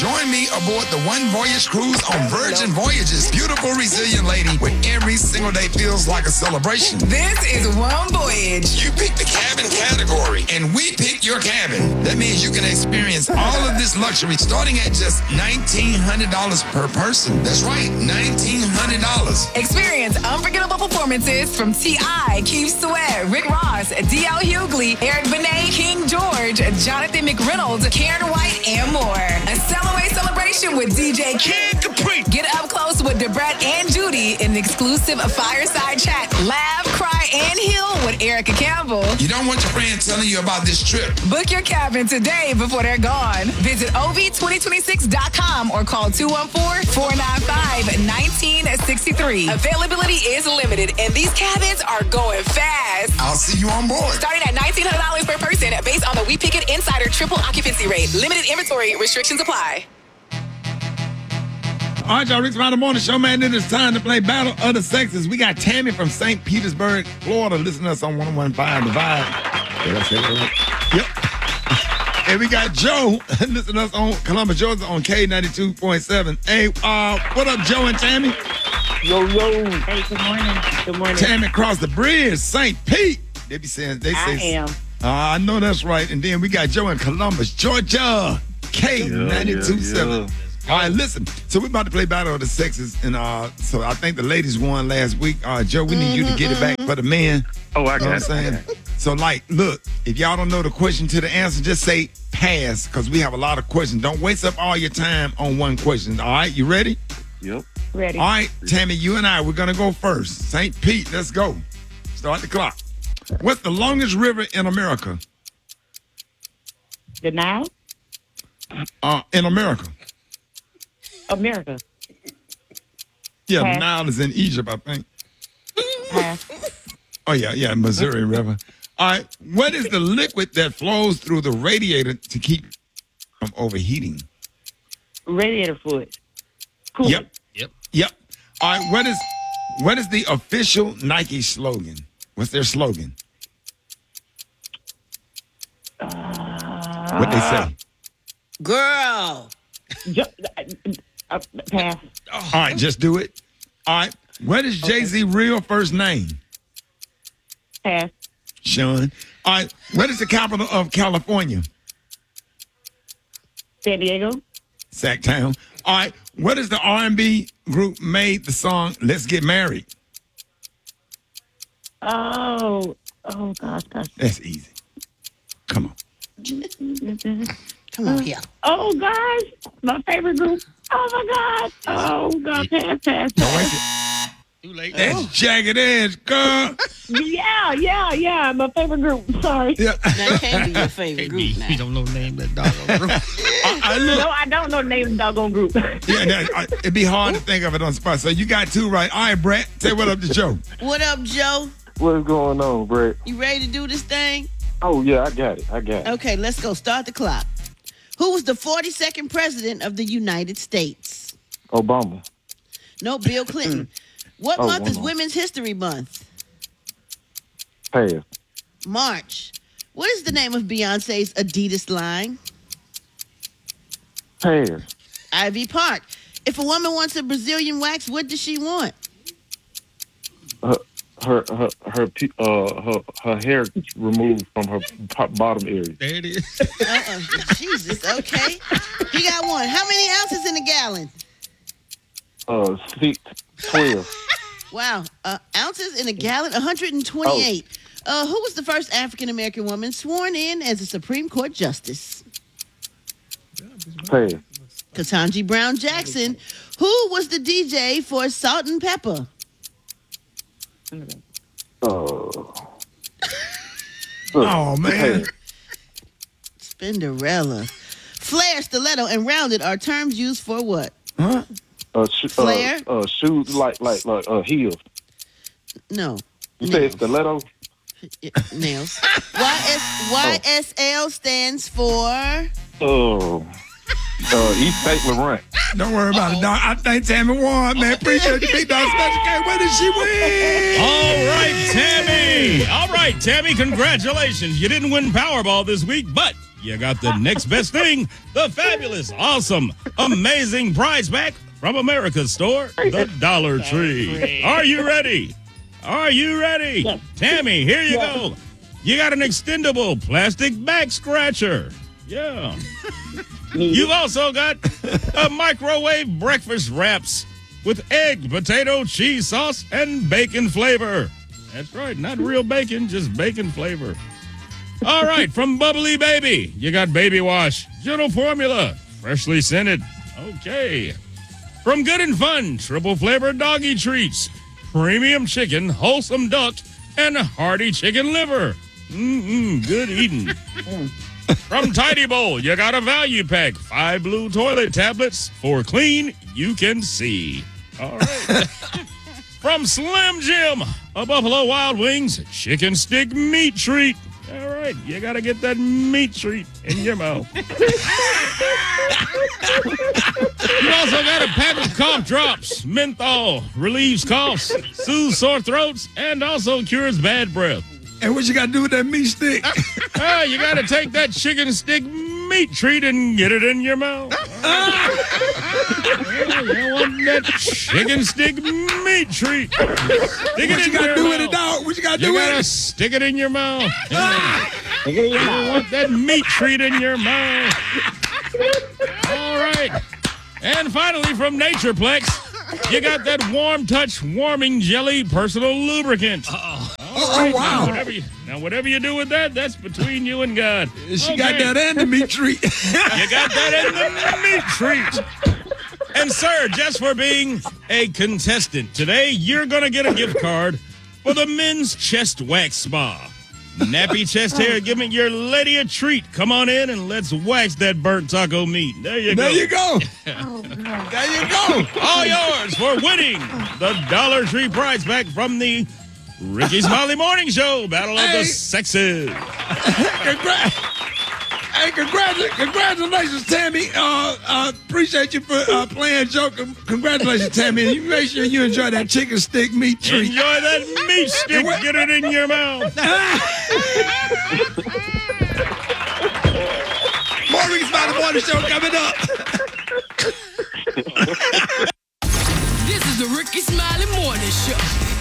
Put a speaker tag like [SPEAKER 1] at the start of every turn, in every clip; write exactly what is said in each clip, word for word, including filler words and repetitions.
[SPEAKER 1] Join me aboard the One Voyage Cruise on Virgin Voyages. Beautiful, resilient lady where every single day feels like a celebration.
[SPEAKER 2] This is One Voyage.
[SPEAKER 1] You pick the cabin category, and we pick your cabin. That means you can experience all of this luxury starting at just nineteen hundred dollars per person. That's right, nineteen hundred dollars.
[SPEAKER 2] Experience unforgettable performances from T I, Keith Sweat, Rick Ross, D L Hughley, Eric Benet, King George, Jonathan McReynolds, Karen White, and more. A Cellaway celebration with D J Kid Capri. Get up close with Debret and Judy in an exclusive fireside chat. Laugh, cry, and heal with Erica Campbell.
[SPEAKER 1] You don't want your friends telling you about this trip.
[SPEAKER 2] Book your cabin today before they're gone. Visit O V twenty twenty-six dot com or call two one four, four nine five, one nine six three. Availability is limited, and these cabins are going fast.
[SPEAKER 1] I'll see you on board.
[SPEAKER 2] Starting at nineteen hundred dollars per person based on the We Pick It Insider triple occupancy rate. Limited inventory restrictions apply.
[SPEAKER 3] All right, y'all, Rick's Around the Morning Show, man. It is time to play Battle of the Sexes. We got Tammy from Saint Petersburg, Florida. Listen to us on one oh one point five The Vibe. Did I say that right? Yep. And we got Joe. Listen to us on Columbus, Georgia on K ninety-two point seven. Hey, uh, what up, Joe and Tammy?
[SPEAKER 4] Yo, yo.
[SPEAKER 5] Hey, good morning. Good morning.
[SPEAKER 3] Tammy across the bridge, Saint Pete. They be saying, they
[SPEAKER 5] I
[SPEAKER 3] say.
[SPEAKER 5] am.
[SPEAKER 3] Uh, I know that's right. And then we got Joe in Columbus, Georgia, K ninety-two point seven.
[SPEAKER 4] Yeah, yeah.
[SPEAKER 3] All right, listen. So we're about to play Battle of the Sexes, and uh, so I think the ladies won last week. Uh, Joe, we need you to get it back for the men.
[SPEAKER 4] Oh, I
[SPEAKER 3] You know
[SPEAKER 4] got
[SPEAKER 3] what I'm saying? So, like, look, if y'all don't know the question to the answer, just say pass, because we have a lot of questions. Don't waste up all your time on one question. All right, you ready?
[SPEAKER 4] Yep.
[SPEAKER 5] Ready.
[SPEAKER 3] All right, Tammy, you and I, we're going to go first. Saint Pete, let's go. Start the clock. What's the longest river in America?
[SPEAKER 5] The Nile?
[SPEAKER 3] Uh, in America.
[SPEAKER 5] America.
[SPEAKER 3] Yeah, the
[SPEAKER 5] Pass.
[SPEAKER 3] Nile is in Egypt, I think.
[SPEAKER 5] Pass.
[SPEAKER 3] Oh, yeah, yeah, Missouri River. All right, what is the liquid that flows through the radiator to keep from overheating?
[SPEAKER 5] Radiator fluid. Cool.
[SPEAKER 3] Yep, yep, yep. All right, what is what is the official Nike slogan? What's their slogan?
[SPEAKER 5] Uh,
[SPEAKER 3] What they say?
[SPEAKER 6] Girl.
[SPEAKER 5] ju- uh, pass.
[SPEAKER 3] All right, just do it. All right, what is Jay-Z real first name?
[SPEAKER 5] Pass.
[SPEAKER 3] Sean. All right, what is the capital of California?
[SPEAKER 5] San Diego.
[SPEAKER 3] Sacktown. All right, what is the R and B group made the song Let's Get Married?
[SPEAKER 5] Oh. Oh, gosh, gosh.
[SPEAKER 3] That's easy. Come on.
[SPEAKER 6] Come on here.
[SPEAKER 5] Oh, gosh. My favorite group. Oh, my God. Oh, God. Pass, pass,
[SPEAKER 3] Don't
[SPEAKER 5] pass.
[SPEAKER 3] waste it. Too late. That's Jagged Edge, girl.
[SPEAKER 5] Yeah, yeah, yeah. My favorite group. Sorry.
[SPEAKER 3] Yeah.
[SPEAKER 6] That can't be your favorite group now.
[SPEAKER 7] You don't know the name of that doggone group.
[SPEAKER 3] I, I look,
[SPEAKER 5] No, I don't know the name of the doggone group.
[SPEAKER 3] yeah, that, I, it'd be hard to think of it on the spot. So you got two right. All right, Brett, say what up to Joe.
[SPEAKER 6] What up, Joe?
[SPEAKER 4] What's going on, Brett?
[SPEAKER 6] You ready to do this thing?
[SPEAKER 4] Oh, yeah, I got it. I got it.
[SPEAKER 6] Okay, let's go. Start the clock. Who was the forty-second president of the United States?
[SPEAKER 4] Obama.
[SPEAKER 6] No, Bill Clinton. What
[SPEAKER 4] Oh,
[SPEAKER 6] month is
[SPEAKER 4] wow.
[SPEAKER 6] Women's History Month?
[SPEAKER 4] Pass.
[SPEAKER 6] March. What is the name of Beyonce's Adidas line?
[SPEAKER 4] Pass.
[SPEAKER 6] Ivy Park. If a woman wants a Brazilian wax, what does she want?
[SPEAKER 4] Her, her, her, her, pe- uh, her, her hair removed from her po- bottom area.
[SPEAKER 7] There it is.
[SPEAKER 6] Uh-uh. Jesus, okay. You got one. How many ounces in a gallon?
[SPEAKER 4] Uh, six, twelve.
[SPEAKER 6] Wow. Uh, ounces in a gallon? one hundred twenty-eight. Uh, who was the first African-American woman sworn in as a Supreme Court justice?
[SPEAKER 4] Pass.
[SPEAKER 6] Ketanji Brown Jackson. Who was the D J for Salt and Pepper?
[SPEAKER 4] Uh,
[SPEAKER 3] Oh, man.
[SPEAKER 4] pass.
[SPEAKER 6] Spinderella. Flare, stiletto, and rounded are terms used for what?
[SPEAKER 3] Huh?
[SPEAKER 4] Uh, sh-
[SPEAKER 6] Flare?
[SPEAKER 4] uh, uh, shoes like, like, like, uh, heels.
[SPEAKER 6] No.
[SPEAKER 4] You said
[SPEAKER 6] Nails.
[SPEAKER 4] stiletto?
[SPEAKER 6] Yeah, nails. Y S Y S L stands for...
[SPEAKER 4] Oh. Uh, East Saint Laurent.
[SPEAKER 3] Don't worry about it, dog. I think Tammy won, man. Appreciate you, Big Dog Special K. Where did she win?
[SPEAKER 7] All right, Tammy. All right, Tammy, congratulations. You didn't win Powerball this week, but
[SPEAKER 8] you got the next best thing, the fabulous, awesome, amazing prize pack from America's store, the Dollar Tree. Are you ready? Are you ready?
[SPEAKER 5] Yes.
[SPEAKER 8] Tammy, here you
[SPEAKER 5] Yes.
[SPEAKER 8] go. You got an extendable plastic back scratcher. Yeah. You've also got a microwave breakfast wraps with egg, potato, cheese sauce, and bacon flavor. That's right, not real bacon, just bacon flavor. All right, from Bubbly Baby, you got baby wash, gentle formula, freshly scented. Okay. From Good and Fun, triple flavored doggy treats, premium chicken, wholesome duck, and hearty chicken liver. Mm-mm, good eating. From Tidy Bowl, you got a value pack, five blue toilet tablets for clean you can see. All right. From Slim Jim, a Buffalo Wild Wings chicken stick meat treat. All right, you got to get that meat treat in your mouth. You also got a pack of cough drops. Menthol relieves coughs, soothes sore throats, and also cures bad breath.
[SPEAKER 3] And what you got to do with that meat stick?
[SPEAKER 8] Ah, you got to take that chicken stick meat treat and get it in your mouth. Yeah, you want that chicken stick meat treat. Stick it
[SPEAKER 3] What
[SPEAKER 8] in
[SPEAKER 3] you got to
[SPEAKER 8] your
[SPEAKER 3] do
[SPEAKER 8] mouth.
[SPEAKER 3] with it, dog? What you got to
[SPEAKER 8] You
[SPEAKER 3] do
[SPEAKER 8] gotta
[SPEAKER 3] with it?
[SPEAKER 8] stick it in your mouth. You want that meat treat in your mouth. All right. And finally, from Natureplex, you got that Warm Touch Warming Jelly Personal Lubricant.
[SPEAKER 3] Oh,
[SPEAKER 8] Now,
[SPEAKER 3] wow.
[SPEAKER 8] whatever you, now, whatever you do with that, that's between you and God.
[SPEAKER 3] She got
[SPEAKER 8] Okay.
[SPEAKER 3] that and the meat treat.
[SPEAKER 8] You got that in the meat treat. And, sir, just for being a contestant today, you're going to get a gift card for the Men's Chest Wax Spa. Nappy chest hair, giving your lady a treat. Come on in and let's wax that burnt taco meat. There you go.
[SPEAKER 3] There you go. There you go.
[SPEAKER 8] All yours for winning the Dollar Tree prize pack from the Ricky Smiley Morning Show, Battle of
[SPEAKER 3] Hey.
[SPEAKER 8] the Sexes.
[SPEAKER 3] Congra- hey, congratu- congratulations, Tammy. Uh, uh, appreciate you for uh, playing joke. Congratulations, Tammy. You make sure you enjoy that chicken stick meat treat.
[SPEAKER 8] Enjoy that meat stick. Get it in your mouth.
[SPEAKER 3] More Ricky Smiley Morning Show coming up.
[SPEAKER 9] This is the Ricky Smiley Morning Show.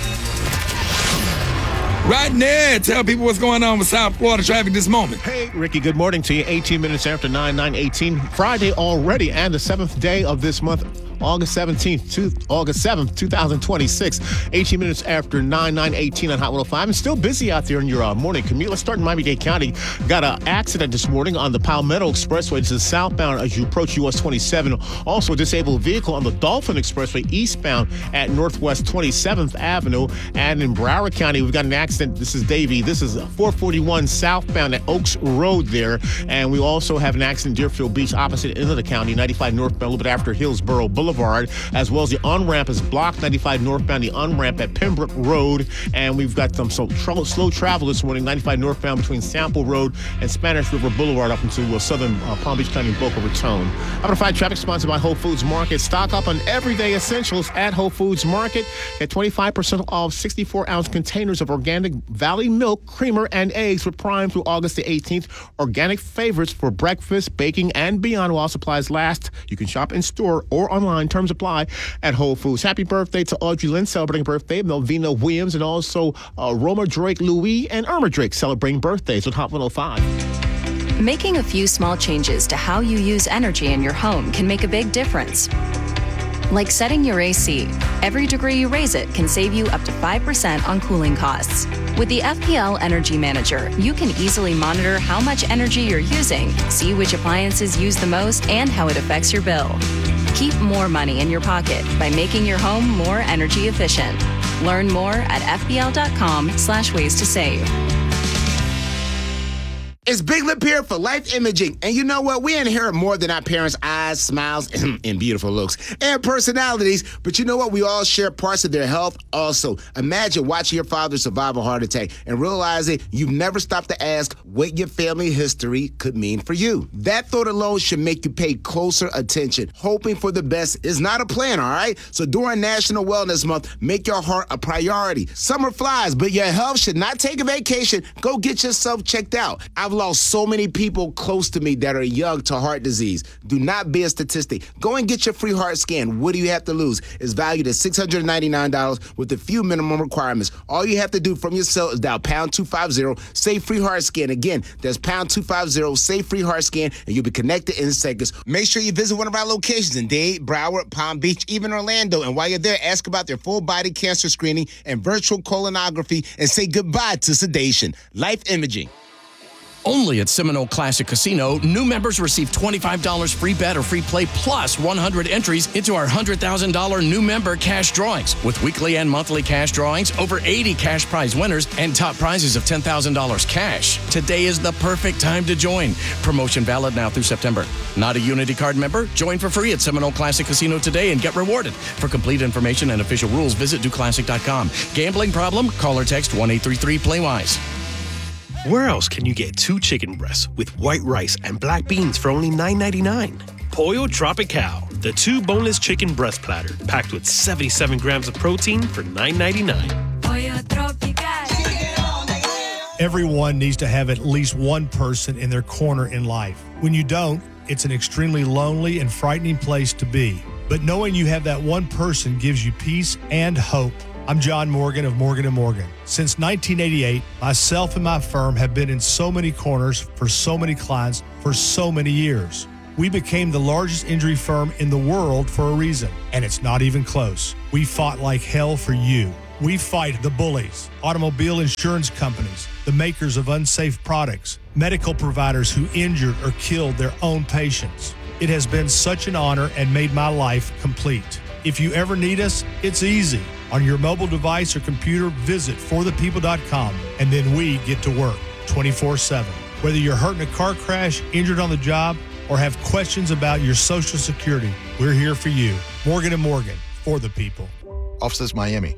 [SPEAKER 3] Right now, tell people what's going on with South Florida traffic this moment.
[SPEAKER 7] Hey, Ricky, good morning to you. eighteen minutes after nine, nine eighteen. Friday already, and the seventh day of this month, August seventeenth, to August seventh, twenty twenty-six. eighteen minutes after nine, nine eighteen on Hot one oh five. And still busy out there in your uh, morning commute. Let's start in Miami-Dade County. Got an accident this morning on the Palmetto Expressway. This is southbound as you approach U S twenty-seven. Also, a disabled vehicle on the Dolphin Expressway eastbound at Northwest twenty-seventh Avenue. And in Broward County, we've got an accident. This is Davie. This is four forty-one southbound at Oaks Road there. And we also have an accident Deerfield Beach, opposite end of the county, ninety-five northbound, a little bit after Hillsborough Boulevard, as well as the on-ramp is blocked, ninety-five northbound, the on-ramp at Pembroke Road. And we've got some so, tr- slow travel this morning, ninety-five northbound between Sample Road and Spanish River Boulevard up into uh, southern uh, Palm Beach County, Boca Raton. Hot one oh five traffic sponsored by Whole Foods Market. Stock up on everyday essentials at Whole Foods Market. Get twenty-five percent off sixty-four ounce containers of organic Valley milk, creamer, and eggs with Prime through August the eighteenth. Organic favorites for breakfast, baking, and beyond while supplies last. You can shop in store or online. Terms apply at Whole Foods. Happy birthday to Audrey Lynn, celebrating birthday. Melvina Williams, and also uh, Roma Drake Louis and Irma Drake celebrating birthdays with Hot one oh five.
[SPEAKER 10] Making a few small changes to how you use energy in your home can make a big difference. Like setting your A C. Every degree you raise it can save you up to five percent on cooling costs. With the F P L Energy Manager, you can easily monitor how much energy you're using, see which appliances use the most, and how it affects your bill. Keep more money in your pocket by making your home more energy efficient. Learn more at fpl.com slash ways to save.
[SPEAKER 11] It's Big Lip here for Life Imaging. And you know what? We inherit more than our parents' eyes, smiles, and beautiful looks, and personalities. But you know what? We all share parts of their health also. Imagine watching your father survive a heart attack and realizing you've never stopped to ask what your family history could mean for you. That thought alone should make you pay closer attention. Hoping for the best is not a plan, all right? So during National Wellness Month, make your heart a priority. Summer flies, but your health should not take a vacation. Go get yourself checked out. I lost so many people close to me that are young to heart disease. Do not be a statistic. Go and get your free heart scan. What do you have to lose? It's valued at six hundred ninety-nine dollars with a few minimum requirements. All you have to do from your cell is dial pound two fifty, say free heart scan. Again, that's pound two fifty, say free heart scan, and you'll be connected in seconds. Make sure you visit one of our locations in Dade, Broward, Palm Beach, even Orlando. And while you're there, ask about their full body cancer screening and virtual colonography and say goodbye to sedation. Life Imaging.
[SPEAKER 12] Only at Seminole Classic Casino, new members receive twenty-five dollars free bet or free play plus one hundred entries into our one hundred thousand dollars new member cash drawings. With weekly and monthly cash drawings, over eighty cash prize winners, and top prizes of ten thousand dollars cash. Today is the perfect time to join. Promotion valid now through September. Not a Unity Card member? Join for free at Seminole Classic Casino today and get rewarded. For complete information and official rules, visit do classic dot com. Gambling problem? Call or text one eight three three play wise.
[SPEAKER 13] Where else can you get two chicken breasts with white rice and black beans for only nine ninety-nine? Pollo Tropical, the two boneless chicken breast platter, packed with seventy-seven grams of protein for nine ninety-nine.
[SPEAKER 9] Pollo Tropical.
[SPEAKER 14] Everyone needs to have at least one person in their corner in life. When you don't, it's an extremely lonely and frightening place to be. But knowing you have that one person gives you peace and hope. I'm John Morgan of Morgan and Morgan. Since nineteen eighty-eight, myself and my firm have been in so many corners for so many clients for so many years. We became the largest injury firm in the world for a reason, and it's not even close. We fought like hell for you. We fight the bullies, automobile insurance companies, the makers of unsafe products, medical providers who injured or killed their own patients. It has been such an honor and made my life complete. If you ever need us, it's easy. On your mobile device or computer, visit for the people dot com, and then we get to work twenty-four seven. Whether you're hurt in a car crash, injured on the job, or have questions about your Social Security, we're here for you. Morgan and Morgan, for the people.
[SPEAKER 15] Offices Miami.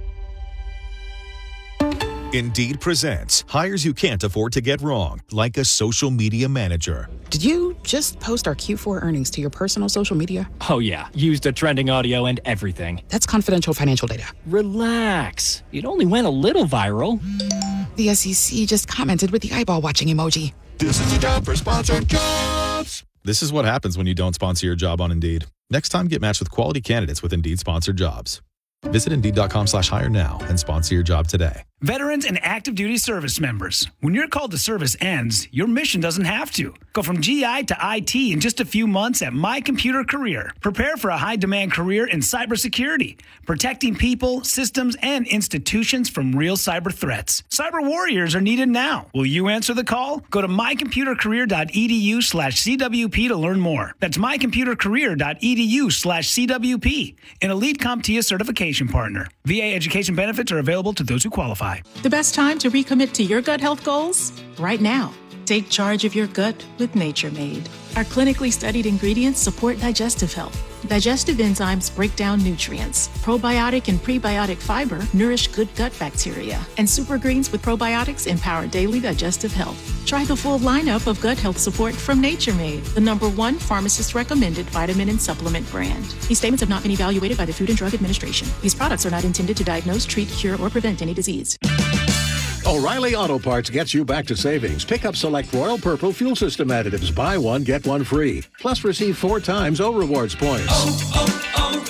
[SPEAKER 16] Indeed presents hires you can't afford to get wrong, like a social media manager.
[SPEAKER 17] Did you just post our Q four earnings to your personal social media?
[SPEAKER 18] Oh, yeah. Used the trending audio and everything.
[SPEAKER 17] That's confidential financial data.
[SPEAKER 18] Relax. It only went a little viral.
[SPEAKER 17] The S E C just commented with the eyeball watching emoji.
[SPEAKER 16] This is the job for sponsored jobs. This is what happens when you don't sponsor your job on Indeed. Next time, get matched with quality candidates with Indeed sponsored jobs. Visit Indeed.com slash hire now and sponsor your job today.
[SPEAKER 19] Veterans and active duty service members, when your call to service ends, your mission doesn't have to. Go from G I to I T in just a few months at My Computer Career. Prepare for a high-demand career in cybersecurity, protecting people, systems, and institutions from real cyber threats. Cyber warriors are needed now. Will you answer the call? Go to mycomputercareer.edu slash CWP to learn more. That's mycomputercareer.edu slash CWP, an Elite CompTIA certification partner. V A education benefits are available to those who qualify.
[SPEAKER 20] The best time to recommit to your gut health goals? Right now. Take charge of your gut with Nature Made. Our clinically studied ingredients support digestive health. Digestive enzymes break down nutrients. Probiotic and prebiotic fiber nourish good gut bacteria. And super greens with probiotics empower daily digestive health. Try the full lineup of gut health support from Nature Made, the number one pharmacist-recommended vitamin and supplement brand. These statements have not been evaluated by the Food and Drug Administration. These products are not intended to diagnose, treat, cure, or prevent any disease.
[SPEAKER 21] O'Reilly Auto Parts gets you back to savings. Pick up select Royal Purple fuel system additives. Buy one, get one free. Plus, receive four times O Rewards points.
[SPEAKER 9] Oh,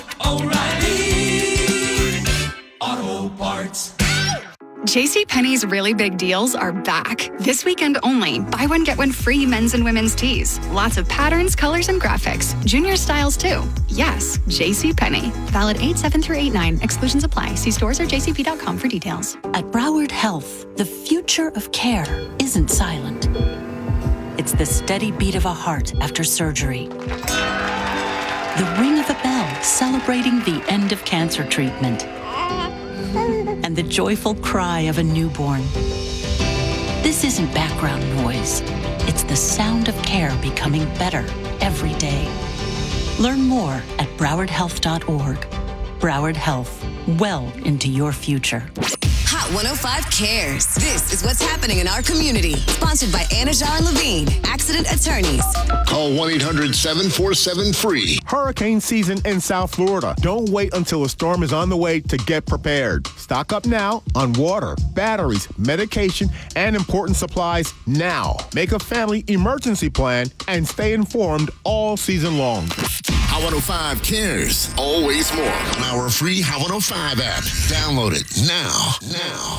[SPEAKER 9] oh, oh, O'Reilly Auto Parts.
[SPEAKER 22] JCPenney's really big deals are back. This weekend only. Buy one, get one free men's and women's tees. Lots of patterns, colors, and graphics. Junior styles, too. Yes, JCPenney. Valid eight seven through eight nine. Exclusions apply. See stores or j c p dot com for details.
[SPEAKER 23] At Broward Health, the future of care isn't silent. It's the steady beat of a heart after surgery. The ring of a bell celebrating the end of cancer treatment. And the joyful cry of a newborn. This isn't background noise. It's the sound of care becoming better every day. Learn more at broward health dot org. Broward Health, well into your future.
[SPEAKER 1] Hot one oh five cares. This is what's happening in our community. Sponsored by Anajar and Levine, accident attorneys.
[SPEAKER 2] Call one eight hundred seven four seven free.
[SPEAKER 7] Hurricane season in South Florida. Don't wait until a storm is on the way to get prepared. Stock up now on water, batteries, medication, and important supplies now. Make a family emergency plan and stay informed all season long.
[SPEAKER 2] Hot one oh five cares. Always more. On our free Hot one oh five app. Download it now. Now.